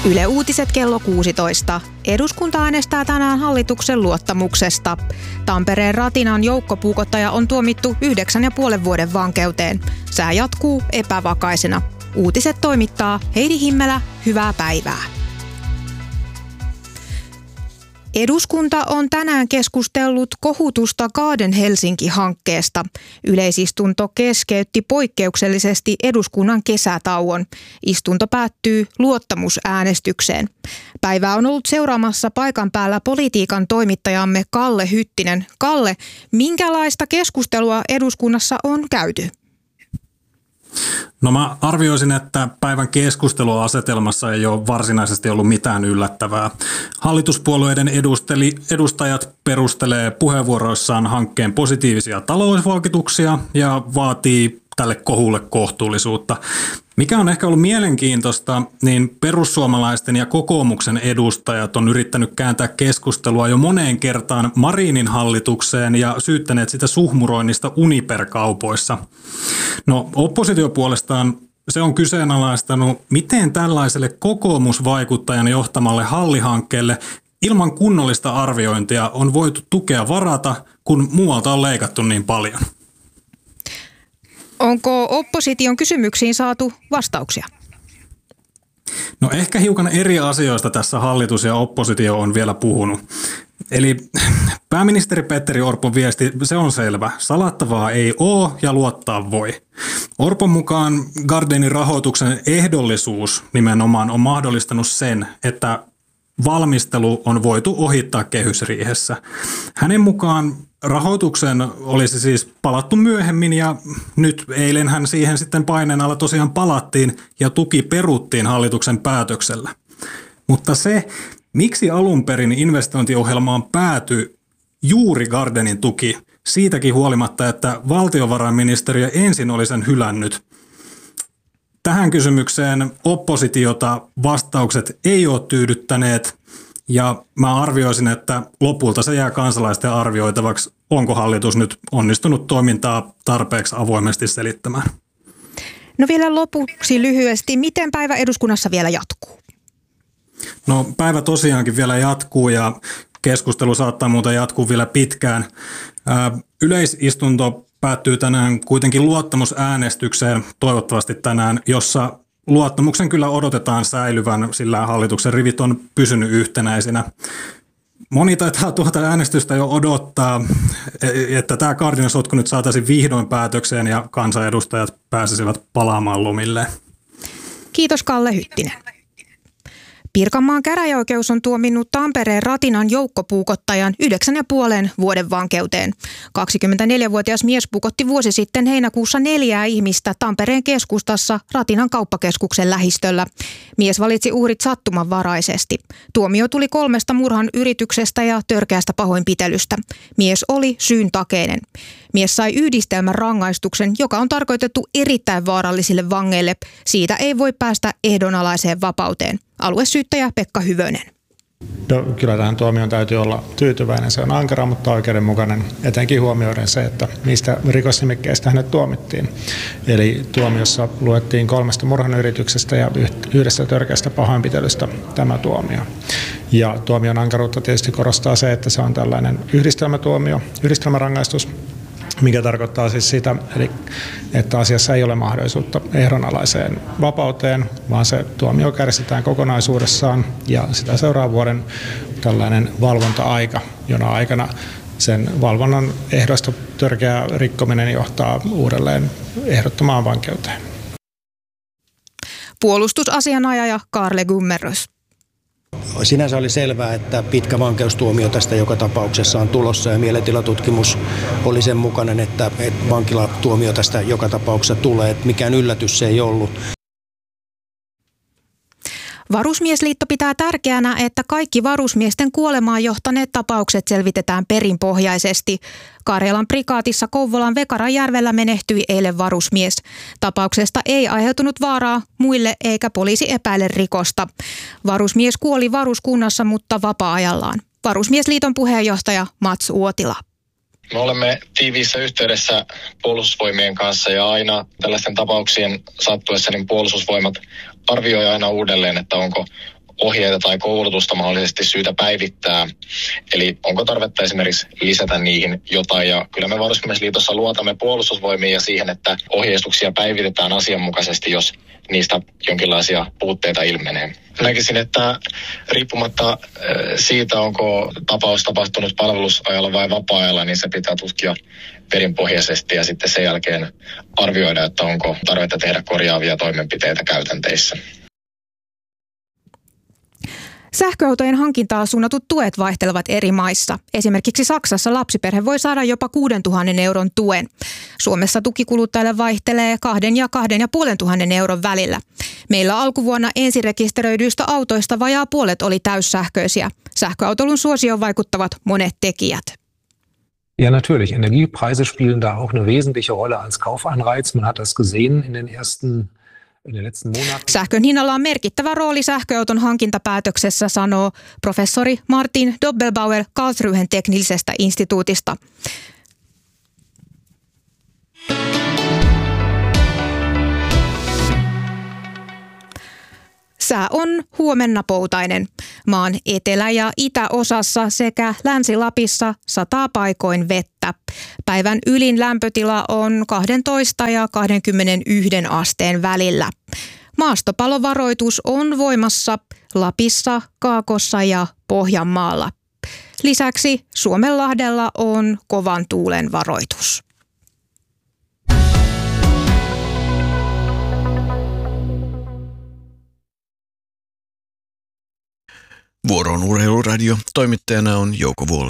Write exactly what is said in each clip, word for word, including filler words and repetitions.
Yle Uutiset kello kuusitoista. Eduskunta äänestää tänään hallituksen luottamuksesta. Tampereen Ratinan joukkopuukottaja on tuomittu yhdeksän ja puolen vuoden vankeuteen. Sää jatkuu epävakaisena. Uutiset toimittaa Heidi Himmelä. Hyvää päivää. Eduskunta on tänään keskustellut kohutusta Garden Helsinki-hankkeesta. Yleisistunto keskeytti poikkeuksellisesti eduskunnan kesätauon. Istunto päättyy luottamusäänestykseen. Päivää on ollut seuraamassa paikan päällä politiikan toimittajamme Kalle Hyttinen. Kalle, minkälaista keskustelua eduskunnassa on käyty? No mä arvioisin, että päivän keskusteluasetelmassa ei ole varsinaisesti ollut mitään yllättävää. Hallituspuolueiden edusteli, edustajat perustelee puheenvuoroissaan hankkeen positiivisia talousvaikutuksia ja vaatii tälle kohulle kohtuullisuutta. Mikä on ehkä ollut mielenkiintoista, niin perussuomalaisten ja kokoomuksen edustajat on yrittänyt kääntää keskustelua jo moneen kertaan Marinin hallitukseen ja syyttäneet sitä suhmuroinnista Uniper-kaupoissa. No oppositio puolestaan se on kyseenalaistanut, miten tällaiselle kokoomusvaikuttajan johtamalle hallihankkeelle ilman kunnollista arviointia on voitu tukea varata, kun muualta on leikattu niin paljon. Onko opposition kysymyksiin saatu vastauksia? No ehkä hiukan eri asioista tässä hallitus ja oppositio on vielä puhunut. Eli pääministeri Petteri Orpon viesti, se on selvä. Salattavaa ei ole ja luottaa voi. Orpon mukaan Gardenin rahoituksen ehdollisuus nimenomaan on mahdollistanut sen, että valmistelu on voitu ohittaa kehysriihessä. Hänen mukaan rahoituksen olisi siis palattu myöhemmin ja nyt eilenhän siihen sitten paineen alla tosiaan palattiin ja tuki peruttiin hallituksen päätöksellä. Mutta se, miksi alun perin investointiohjelmaan päätyi juuri Gardenin tuki, siitäkin huolimatta, että valtiovarainministeriö ensin oli sen hylännyt. Tähän kysymykseen oppositiota vastaukset ei ole tyydyttäneet ja mä arvioisin, että lopulta se jää kansalaisten arvioitavaksi, onko hallitus nyt onnistunut toimintaa tarpeeksi avoimesti selittämään. No vielä lopuksi lyhyesti, miten päivä eduskunnassa vielä jatkuu? No päivä tosiaankin vielä jatkuu ja keskustelu saattaa muuten jatkuu vielä pitkään. Yleisistunto päättyy tänään kuitenkin luottamusäänestykseen, toivottavasti tänään, jossa luottamuksen kyllä odotetaan säilyvän, sillä hallituksen rivit on pysynyt yhtenäisinä. Moni taitaa tuota äänestystä jo odottaa, että tämä Gardenin sotku nyt saataisiin vihdoin päätökseen ja kansanedustajat pääsisivät palaamaan lomilleen. Kiitos Kalle Hyttinen. Pirkanmaan käräjäoikeus on tuominnut Tampereen Ratinan joukkopuukottajan yhdeksän ja puolen vuoden vankeuteen. kaksikymmentäneljävuotias mies puukotti vuosi sitten heinäkuussa neljää ihmistä Tampereen keskustassa Ratinan kauppakeskuksen lähistöllä. Mies valitsi uhrit sattumanvaraisesti. Tuomio tuli kolmesta murhan yrityksestä ja törkeästä pahoinpitelystä. Mies oli syyntakeinen. Mies sai yhdistelmän rangaistuksen, joka on tarkoitettu erittäin vaarallisille vangeille. Siitä ei voi päästä ehdonalaiseen vapauteen. Aluesyyttäjä Pekka Hyvönen. No, kyllä tähän tuomioon täytyy olla tyytyväinen. Se on ankara, mutta oikeudenmukainen, etenkin huomioiden se, että mistä rikosnimikkeistä hänet tuomittiin. Eli tuomiossa luettiin kolmesta murhanyrityksestä ja yhdestä törkeästä pahoinpitelystä tämä tuomio. Ja tuomion ankaruutta tietysti korostaa se, että se on tällainen yhdistelmätuomio, yhdistelmärangaistus, mikä tarkoittaa siis sitä, eli että asiassa ei ole mahdollisuutta ehdonalaiseen vapauteen, vaan se tuomio kärsitään kokonaisuudessaan ja sitä seuraa vuoden tällainen valvonta-aika, jona aikana sen valvonnan ehdoista törkeä rikkominen johtaa uudelleen ehdottomaan vankeuteen. Puolustusasianajaja Karle Gummerus. Sinänsä oli selvää, että pitkä vankeustuomio tästä joka tapauksessa on tulossa ja mielentilatutkimus oli sen mukainen, että, että vankilatuomio tästä joka tapauksessa tulee. Että mikään yllätys se ei ollut. Varusmiesliitto pitää tärkeänä, että kaikki varusmiesten kuolemaan johtaneet tapaukset selvitetään perinpohjaisesti. Karjalan prikaatissa Kouvolan Vekarajärvellä menehtyi eilen varusmies. Tapauksesta ei aiheutunut vaaraa muille eikä poliisi epäile rikosta. Varusmies kuoli varuskunnassa, mutta vapaa-ajallaan. Varusmiesliiton puheenjohtaja Mats Uotila. Me olemme tiiviissä yhteydessä puolustusvoimien kanssa ja aina tällaisten tapauksien sattuessa niin puolustusvoimat arvioi aina uudelleen, että onko, ohjeita tai koulutusta mahdollisesti syytä päivittää. Eli onko tarvetta esimerkiksi lisätä niihin jotain. Ja kyllä me Varusmiesliitossa luotamme puolustusvoimiin ja siihen, että ohjeistuksia päivitetään asianmukaisesti, jos niistä jonkinlaisia puutteita ilmenee. Näkisin, että riippumatta siitä, onko tapaus tapahtunut palvelusajalla vai vapaa-ajalla, niin se pitää tutkia perinpohjaisesti ja sitten sen jälkeen arvioida, että onko tarvetta tehdä korjaavia toimenpiteitä käytänteissä. Sähköautojen hankintaan suunnatut tuet vaihtelevat eri maissa. Esimerkiksi Saksassa lapsiperhe voi saada jopa kuusituhatta euron tuen. Suomessa tuki kuluttajalle vaihtelee kahden ja kahden ja puolen tuhannen euron välillä. Meillä alkuvuonna ensirekisteröidyistä autoista vajaa puolet oli täyssähköisiä. Sähköautoilun suosioon vaikuttavat monet tekijät. Ja, natürlich. Energiepreise spielen da auch eine wesentliche Rolle als Kaufanreiz. Man hat das gesehen in den ersten Sähkön hinnalla on merkittävä rooli sähköauton hankintapäätöksessä, sanoo professori Martin Doppelbauer Karlsruhen teknillisestä instituutista. Sää on huomenna poutainen. Maan etelä- ja itäosassa sekä Länsi-Lapissa sataa paikoin vettä. Päivän ylin lämpötila on kaksitoista ja kaksikymmentäyksi asteen välillä. Maastopalovaroitus on voimassa Lapissa, Kaakossa ja Pohjanmaalla. Lisäksi Suomenlahdella on kovan tuulen varoitus. Vuoroon Urheiluradio. Toimittajana on Jouko Vuolle.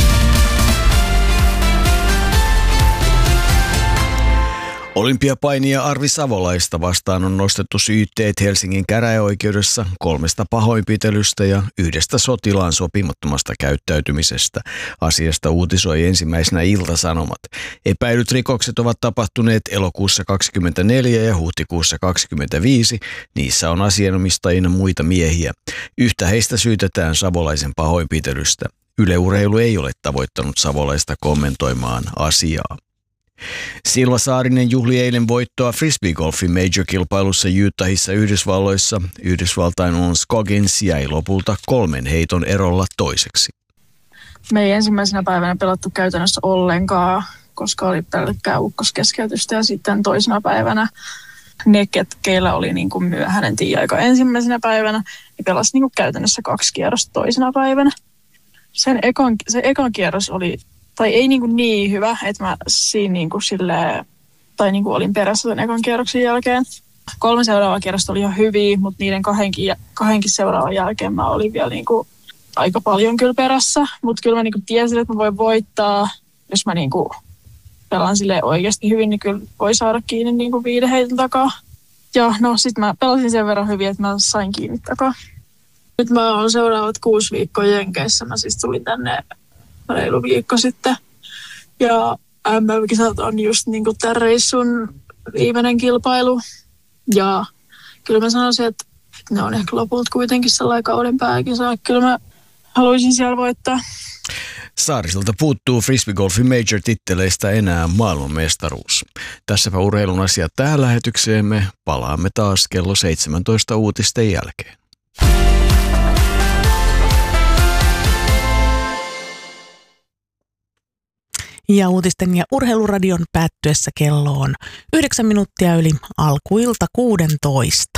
Olympiapainia Arvi Savolaista vastaan on nostettu syytteet Helsingin käräjäoikeudessa kolmesta pahoinpitelystä ja yhdestä sotilaan sopimattomasta käyttäytymisestä. Asiasta uutisoi ensimmäisenä Ilta-Sanomat. Epäilyt rikokset ovat tapahtuneet elokuussa kaksikymmentäneljä ja huhtikuussa kaksikymmentäviisi. Niissä on asianomistajina muita miehiä. Yhtä heistä syytetään Savolaisen pahoinpitelystä. Yle Urheilu ei ole tavoittanut Savolaista kommentoimaan asiaa. Silva Saarinen juhli eilen voittoa frisbeegolfin major-kilpailussa Utahissa Yhdysvalloissa. Yhdysvaltain Ons Scoggins jäi lopulta kolmen heiton erolla toiseksi. Me ei ensimmäisenä päivänä pelattu käytännössä ollenkaan, koska oli pelkkää ukkoskeskeytystä ja sitten toisena päivänä ne, keillä oli niin kuin myöhäinen tiiaika ensimmäisenä päivänä, niin pelasi niin kuin käytännössä kaksi kierrosta toisena päivänä. Sen ekan, se ekan kierros oli tai ei niin, niin hyvä, että mä siinä niin kuin silleen, tai niin kuin olin perässä sen ekan kierroksen jälkeen. Kolme seuraavaa kierrosta oli ihan hyviä, mutta niiden kahdenkin, kahdenkin seuraavan jälkeen mä olin vielä niin kuin aika paljon kyllä perässä. Mutta kyllä mä niin kuin tiesin, että mä voin voittaa. Jos mä niin kuin pelaan silleen oikeasti hyvin, niin kyllä voi saada kiinni niin kuin viiden heiton takaa. Ja no sit mä pelasin sen verran hyvin, että mä sain kiinni takaa. Nyt mä oon seuraavat kuusi viikkoa Jenkeissä. Mä siis tulin tänne reilu viikko sitten. Ja M M-kisat on just niin kuin tämän reissun viimeinen kilpailu. Ja kyllä mä sanoisin, että ne on ehkä lopulta kuitenkin sellainen kauden pääkisa. Kyllä mä haluaisin siellä voittaa. Saariselta puuttuu frisbeegolfin major-titteleistä enää maailmanmestaruus. Tässäpä urheilun asiat tähän lähetykseemme. Palaamme taas kello seitsemäntoista uutisten jälkeen. Ja uutisten ja urheiluradion päättyessä kello on yhdeksän minuuttia yli alkuilta kuudentoista.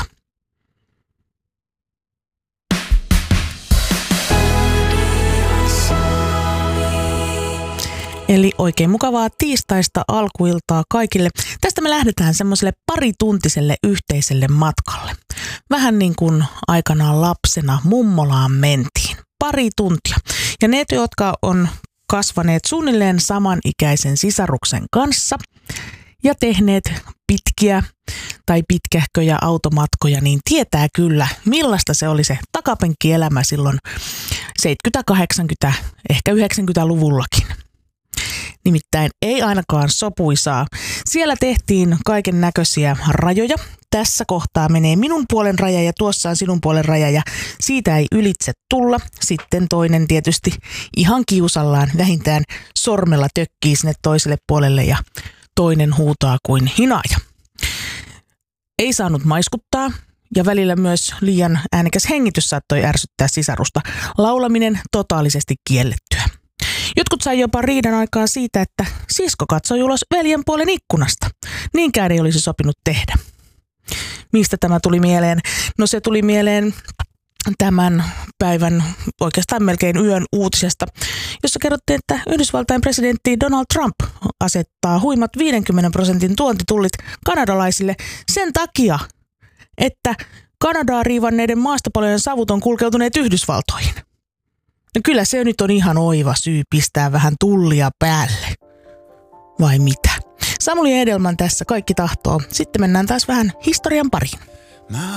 Eli oikein mukavaa tiistaista alkuiltaa kaikille. Tästä me lähdetään semmoiselle parituntiselle yhteiselle matkalle. Vähän niin kuin aikanaan lapsena mummolaan mentiin. Pari tuntia. Ja ne, jotka on kasvaneet suunnilleen samanikäisen sisaruksen kanssa ja tehneet pitkiä tai pitkähköjä automatkoja, niin tietää kyllä, millaista se oli se takapenkkielämä silloin seitsemänkymmentä-, kahdeksankymmentä-, ehkä yhdeksänkymmentäluvullakin. Nimittäin ei ainakaan sopuisaa. Siellä tehtiin kaiken näköisiä rajoja. Tässä kohtaa menee minun puolen raja ja tuossa on sinun puolen raja ja siitä ei ylitse tulla. Sitten toinen tietysti ihan kiusallaan vähintään sormella tökkii sinne toiselle puolelle ja toinen huutaa kuin hinaaja. Ei saanut maiskuttaa Ja välillä myös liian äänekäs hengitys saattoi ärsyttää sisarusta. Laulaminen totaalisesti kiellettyä. Jotkut sai jopa riidan aikaan siitä, että sisko katsoi ulos veljen puolen ikkunasta. Niinkään ei olisi sopinut tehdä. Mistä tämä tuli mieleen? No se tuli mieleen tämän päivän oikeastaan melkein yön uutisesta, jossa kerrottiin, että Yhdysvaltain presidentti Donald Trump asettaa huimat viidenkymmenen prosentin tuontitullit kanadalaisille sen takia, että Kanadaa riivanneiden maastopalojen savut on kulkeutuneet Yhdysvaltoihin. No kyllä se nyt on ihan oiva syy pistää vähän tullia päälle. Vai mitä? Samuli Edelman tässä, kaikki tahtoo. Sitten mennään taas vähän historian pariin.